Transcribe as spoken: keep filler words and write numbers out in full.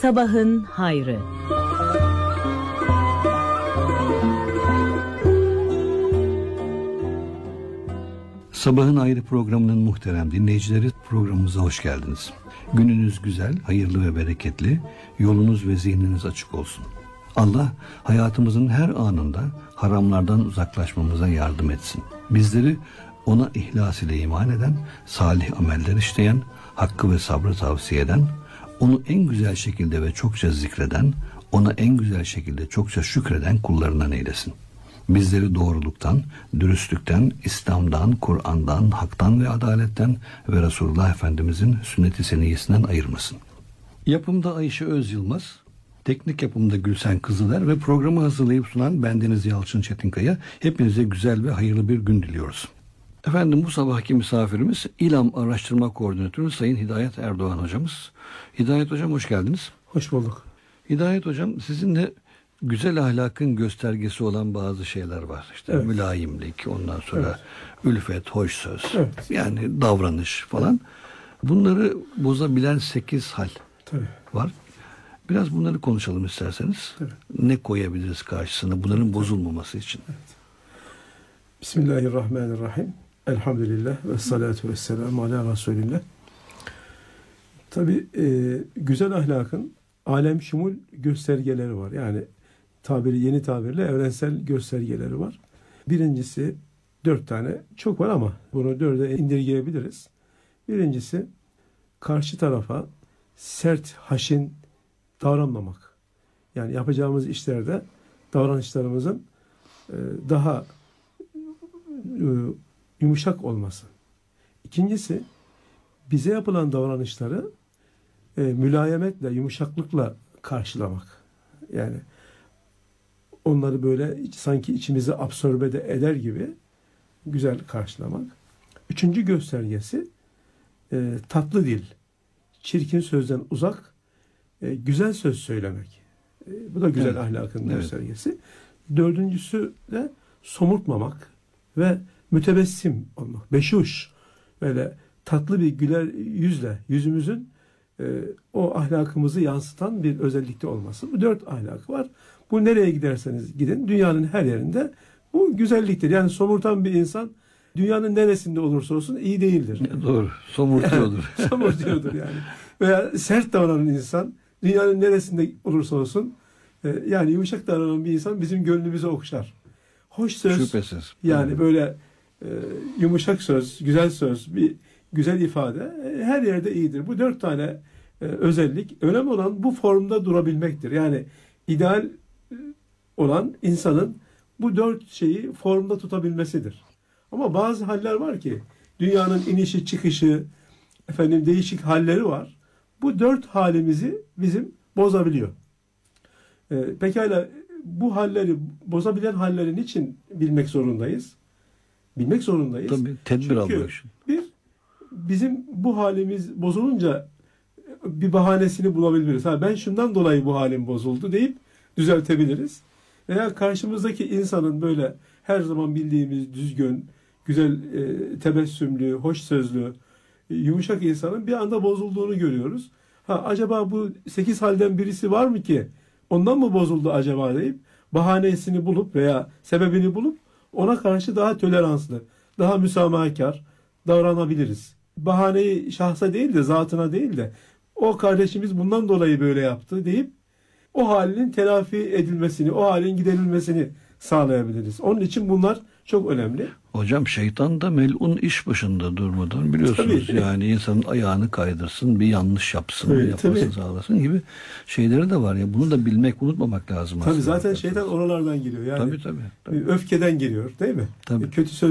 Sabahın hayrı. Sabahın Hayrı programının muhterem dinleyicileri, programımıza hoş geldiniz. Gününüz güzel, hayırlı ve bereketli, yolunuz ve zihniniz açık olsun. Allah hayatımızın her anında haramlardan uzaklaşmamıza yardım etsin. Bizleri ona ihlas ile iman eden, salih ameller işleyen, hakkı ve sabrı tavsiye eden, onu en güzel şekilde ve çokça zikreden, ona en güzel şekilde çokça şükreden kullarından eylesin. Bizleri doğruluktan, dürüstlükten, İslam'dan, Kur'an'dan, haktan ve adaletten ve Resulullah Efendimizin sünnet-i seniyyesinden ayırmasın. Yapımda Ayşe Öz Yılmaz, teknik yapımda Gülsen Kızıler ve programı hazırlayıp sunan bendeniz Yalçın Çetinkaya. Hepinize güzel ve hayırlı bir gün diliyoruz. Efendim, bu sabahki misafirimiz İLAM Araştırma Koordinatörü Sayın Hidayet Erdoğan hocamız. Hidayet hocam, hoş geldiniz. Hoş bulduk. Hidayet hocam, sizinle güzel ahlakın göstergesi olan bazı şeyler var. İşte evet. Mülayimlik, ondan sonra evet. Ülfet, hoş söz, evet. Yani davranış falan. Bunları bozabilen sekiz hal Tabii. var. Biraz bunları konuşalım isterseniz. Tabii. Ne koyabiliriz karşısına bunların Tabii. bozulmaması için? Evet. Bismillahirrahmanirrahim. Elhamdülillah ve salatu ve selamu ala Resulillah. Tabii e, güzel ahlakın alem şumul göstergeleri var. Yani tabiri yeni tabirle evrensel göstergeleri var. Birincisi dört tane, çok var ama bunu dörde indirgeyebiliriz. Birincisi karşı tarafa sert, haşin davranmamak. Yani yapacağımız işlerde davranışlarımızın e, daha e, yumuşak olması. İkincisi bize yapılan davranışları e, mülayemetle, yumuşaklıkla karşılamak. Yani onları böyle sanki içimize absorbe de eder gibi güzel karşılamak. Üçüncü göstergesi e, tatlı dil. Çirkin sözden uzak, e, güzel söz söylemek. E, bu da güzel evet. ahlakın evet. göstergesi. Dördüncüsü de somurtmamak ve mütebessim olmak. Beşuş. Böyle tatlı bir güler yüzle yüzümüzün e, o ahlakımızı yansıtan bir özellikte olması. Bu dört ahlak var. Bu nereye giderseniz gidin, dünyanın her yerinde bu güzelliktir. Yani somurtan bir insan dünyanın neresinde olursa olsun iyi değildir. Doğru. Somurtuyordur. Yani, somurtuyordur yani. Veya sert davranan insan dünyanın neresinde olursa olsun e, yani yumuşak davranan bir insan bizim gönlümüzü okşar. Hoş söz. Şüphesiz. Yani evet. böyle e, yumuşak söz, güzel söz, bir güzel ifade e, her yerde iyidir. Bu dört tane e, özellik. Önemli olan bu formda durabilmektir. Yani ideal olan insanın bu dört şeyi formda tutabilmesidir. Ama bazı haller var ki dünyanın inişi çıkışı, efendim değişik halleri var. Bu dört halimizi bizim bozabiliyor. Ee, pekala bu halleri, bozabilen hallerin için bilmek zorundayız. Bilmek zorundayız. Tabii, tedbir almak için. Bir, bizim bu halimiz bozulunca bir bahanesini bulabiliriz. Ha, ben şundan dolayı bu halim bozuldu deyip düzeltebiliriz. Veya karşımızdaki insanın böyle her zaman bildiğimiz düzgün, güzel, e, tebessümlü, hoş sözlü, e, yumuşak insanın bir anda bozulduğunu görüyoruz. Ha, acaba bu sekiz halden birisi var mı ki ondan mı bozuldu acaba deyip bahanesini bulup veya sebebini bulup ona karşı daha toleranslı, daha müsamahakar davranabiliriz. Bahaneyi şahsa değil de zatına değil de o kardeşimiz bundan dolayı böyle yaptı deyip o halinin telafi edilmesini, o halin giderilmesini sağlayabiliriz. Onun için bunlar çok önemli. Hocam, şeytan da melun iş başında durmadan biliyorsunuz. Tabii. Yani insanın ayağını kaydırsın, bir yanlış yapsın, tabii, bir yapmasın tabii. sağlasın gibi şeyleri de var ya. Bunu da bilmek, unutmamak lazım. Tabii zaten şeytan oralardan geliyor. Yani tabii, tabii, tabii. öfkeden geliyor, değil mi? Tabii. Kötü söz